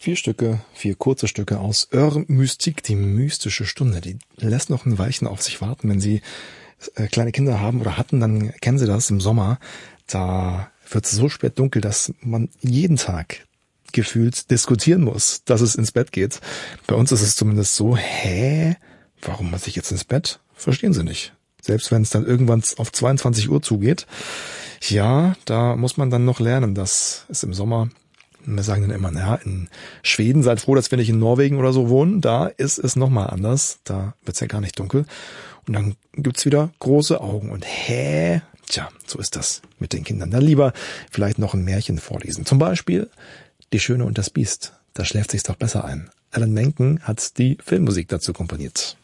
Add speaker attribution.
Speaker 1: 4 kurze Stücke aus Heure Mystique, die mystische Stunde. Die lässt noch ein Weilchen auf sich warten. Wenn Sie kleine Kinder haben oder hatten, dann kennen Sie das im Sommer. Da wird es so spät dunkel, dass man jeden Tag gefühlt diskutieren muss, dass es ins Bett geht. Bei uns ist es zumindest so, warum muss ich jetzt ins Bett? Verstehen Sie nicht. Selbst wenn es dann irgendwann auf 22 Uhr zugeht. Ja, da muss man dann noch lernen, dass es im Sommer, wir sagen dann immer, naja, in Schweden, seid froh, dass wir nicht in Norwegen oder so wohnen, da ist es nochmal anders, da wird's ja gar nicht dunkel. Und dann gibt's wieder große Augen und tja, so ist das mit den Kindern. Dann lieber vielleicht noch ein Märchen vorlesen. Zum Beispiel Die Schöne und das Biest. Da schläft sich's doch besser ein. Alan Menken hat die Filmmusik dazu komponiert.